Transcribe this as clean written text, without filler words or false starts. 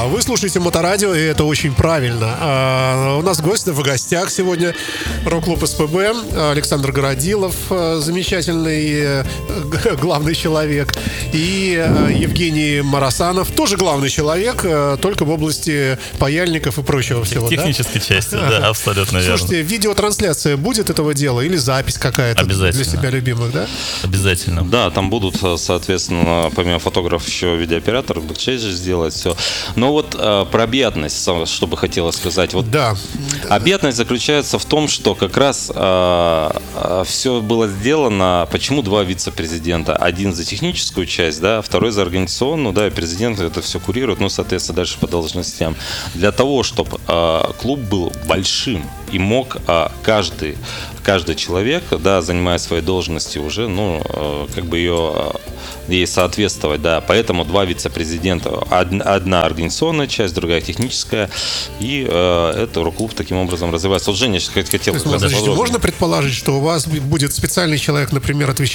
Вы слушаете Моторадио, и это очень правильно. У нас гость в гостях сегодня рок-клуб СПБ, Александр Городилов, замечательный главный человек, и Евгений Марасанов, тоже главный человек, только в области паяльников и прочего всего. Технической части, да, абсолютно верно. Слушайте, видеотрансляция будет этого дела или запись какая-то для себя любимых, да? Обязательно. Да, там будут, соответственно, помимо фотографов еще видеооператор, бэкчейдж сделать все. Но вот про объятность, что бы хотелось сказать. Вот да. Объятность заключается в том, что как раз все было сделано. Почему два вице-президента? Один за техническую часть, да, второй за организационную, да, и президент это все курирует, ну, соответственно, дальше по должностям. Для того, чтобы клуб был большим и мог каждый человек, да, занимая свои должности уже, ну, как бы ей соответствовать, да, поэтому два вице-президента, одна организационная часть, другая техническая, и это рок-клуб таким образом развивается. Вот Женя хотел сказать. Можно предположить, что у вас будет специальный человек, например,